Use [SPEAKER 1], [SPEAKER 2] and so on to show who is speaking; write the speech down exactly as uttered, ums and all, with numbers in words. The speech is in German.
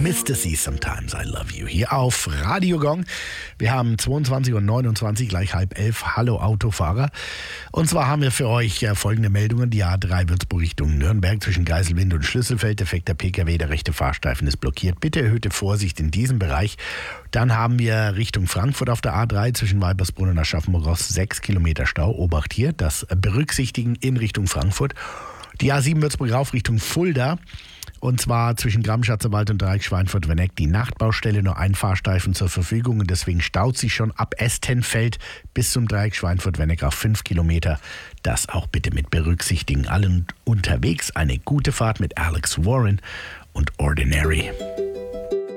[SPEAKER 1] Mister See Sometimes I Love You hier auf Radio Gong. Wir haben zweiundzwanzig Uhr neunundzwanzig, gleich halb elf. Hallo Autofahrer. Und zwar haben wir für euch äh, folgende Meldungen. Die A drei Würzburg Richtung Nürnberg zwischen Geiselwind und Schlüsselfeld. Defekter P K W, der rechte Fahrstreifen ist blockiert. Bitte erhöhte Vorsicht in diesem Bereich. Dann haben wir Richtung Frankfurt auf der A drei zwischen Weibersbrunn und Aschaffenburg-Ross sechs Kilometer Stau. Obacht hier, das berücksichtigen in Richtung Frankfurt. Die A sieben Würzburg rauf Richtung Fulda. Und zwar zwischen Gramm-Schatzerwald und Dreieck Schweinfurt-Wenneck die Nachtbaustelle, nur ein Fahrstreifen zur Verfügung und deswegen staut sich schon ab Estenfeld bis zum Dreieck Schweinfurt-Wenneck auf fünf Kilometer. Das auch bitte mit berücksichtigen. Allen unterwegs eine gute Fahrt mit Alex Warren und Ordinary.